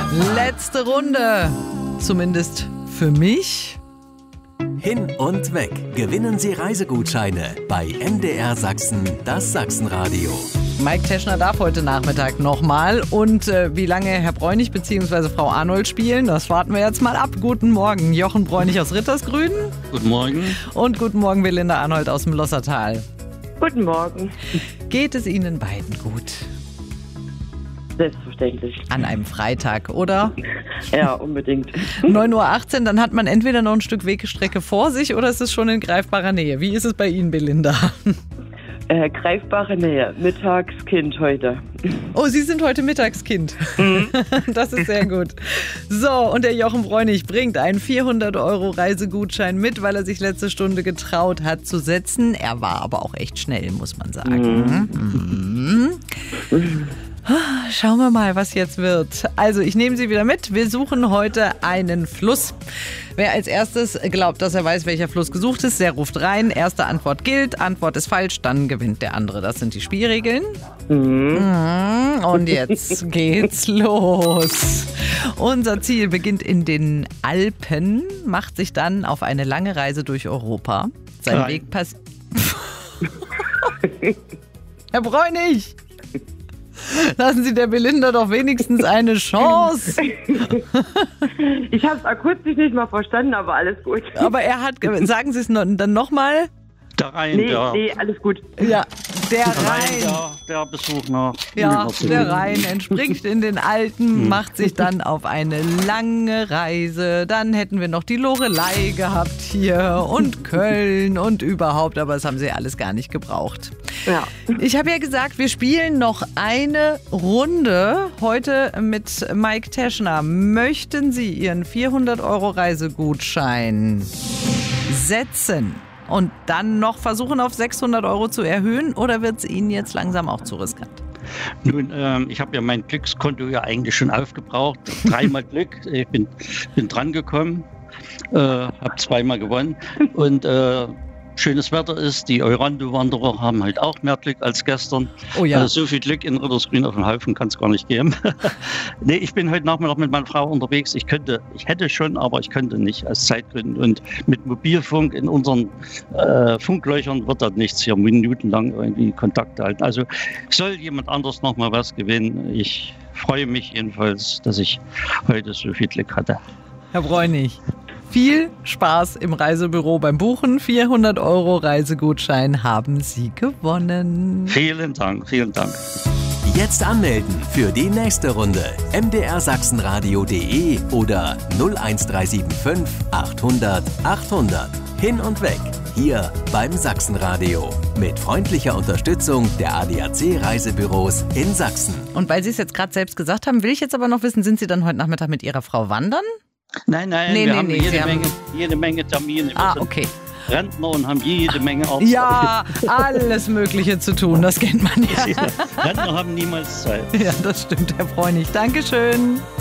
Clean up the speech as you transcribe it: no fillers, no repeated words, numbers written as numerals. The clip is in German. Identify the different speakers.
Speaker 1: Letzte Runde, zumindest für mich.
Speaker 2: Hin und weg. Gewinnen Sie Reisegutscheine bei MDR Sachsen, das Sachsenradio.
Speaker 1: Mike Teschner darf heute Nachmittag nochmal. Und wie lange Herr Bräunig bzw. Frau Arnold spielen, das warten wir jetzt mal ab. Guten Morgen, Jochen Bräunig aus Rittersgrün.
Speaker 3: Guten Morgen.
Speaker 1: Und guten Morgen, Belinda Arnold aus dem Lossertal.
Speaker 4: Guten Morgen.
Speaker 1: Geht es Ihnen beiden gut?
Speaker 4: Selbstverständlich.
Speaker 1: An einem Freitag, oder?
Speaker 4: Ja, unbedingt.
Speaker 1: 9:18 Uhr, dann hat man entweder noch ein Stück Wegestrecke vor sich oder ist es schon in greifbarer Nähe. Wie ist es bei Ihnen, Belinda?
Speaker 4: Greifbare Nähe. Mittagskind heute.
Speaker 1: Oh, Sie sind heute Mittagskind. Das ist sehr gut. So, und der Jochen Bräunig bringt einen 400€ Reisegutschein mit, weil er sich letzte Stunde getraut hat zu setzen. Er war aber auch echt schnell, muss man sagen. Schauen wir mal, was jetzt wird. Also, ich nehme Sie wieder mit. Wir suchen heute einen Fluss. Wer als erstes glaubt, dass er weiß, welcher Fluss gesucht ist, der ruft rein. Erste Antwort gilt, Antwort ist falsch, dann gewinnt der andere. Das sind die Spielregeln. Und jetzt geht's los. Unser Ziel beginnt in den Alpen, macht sich dann auf eine lange Reise durch Europa. Sein Weg passiert. Herr Bräunig! Lassen Sie der Belinda doch wenigstens eine Chance.
Speaker 4: Ich habe es akustisch nicht mal verstanden, aber alles gut.
Speaker 1: Aber er hat, sagen Sie es dann nochmal?
Speaker 3: Der Rhein,
Speaker 4: Nee, alles gut.
Speaker 1: Ja, der Rhein.
Speaker 3: Der Besuch nach.
Speaker 1: Ja, der Rhein entspringt in den Alpen, macht sich dann auf eine lange Reise. Dann hätten wir noch die Loreley gehabt hier und Köln und überhaupt, aber das haben sie alles gar nicht gebraucht.
Speaker 4: Ja.
Speaker 1: Ich habe ja gesagt, wir spielen noch eine Runde heute mit Mike Teschner. Möchten Sie Ihren 400€ Reisegutschein setzen und dann noch versuchen, auf 600€ zu erhöhen, oder wird es Ihnen jetzt langsam auch zu riskant?
Speaker 3: Nun, ich habe ja mein Glückskonto ja eigentlich schon aufgebraucht. 3-mal Glück. Ich bin dran gekommen, habe 2-mal gewonnen und schönes Wetter ist. Die Eurando-Wanderer haben halt auch mehr Glück als gestern.
Speaker 1: Oh ja.
Speaker 3: Also so viel Glück in Rittersgrün auf dem Haufen kann es gar nicht geben. Nee, ich bin heute Nachmittag mit meiner Frau unterwegs. Ich hätte schon, aber ich könnte nicht aus Zeitgründen. Und mit Mobilfunk in unseren Funklöchern wird das nichts, hier minutenlang irgendwie Kontakt halten. Also soll jemand anders nochmal was gewinnen. Ich freue mich jedenfalls, dass ich heute so viel Glück hatte.
Speaker 1: Herr Bräunig, viel Spaß im Reisebüro beim Buchen. 400€ Reisegutschein haben Sie gewonnen.
Speaker 3: Vielen Dank, vielen Dank.
Speaker 2: Jetzt anmelden für die nächste Runde. mdrsachsenradio.de oder 01375 800 800. Hin und weg. Hier beim Sachsenradio. Mit freundlicher Unterstützung der ADAC Reisebüros in Sachsen.
Speaker 1: Und weil Sie es jetzt gerade selbst gesagt haben, will ich jetzt aber noch wissen, sind Sie dann heute Nachmittag mit Ihrer Frau wandern?
Speaker 3: Nein, wir haben jede Menge Termine. Wir sind
Speaker 1: Okay.
Speaker 3: Rentner und haben jede Menge Arbeit.
Speaker 1: Ja, alles Mögliche zu tun, das kennt man ja.
Speaker 3: Rentner haben niemals Zeit.
Speaker 1: Ja, das stimmt, Herr Bräunig. Dankeschön.